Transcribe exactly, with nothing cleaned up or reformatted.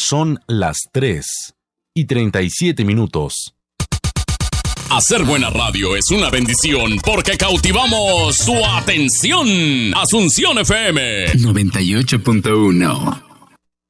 Son las tres y treinta y siete minutos. Hacer buena radio es una bendición porque cautivamos su atención. Asunción F M noventa y ocho punto uno.